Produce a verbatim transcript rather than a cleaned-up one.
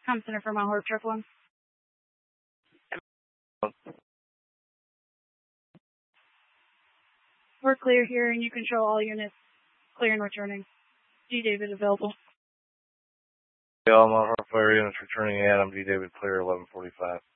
Com Center for Mount Horeb, Truck One. We're clear here, and you control all units. Clear and returning. D. David available. Yeah, all Mount Horeb Fire units returning at M D David clear eleven forty-five.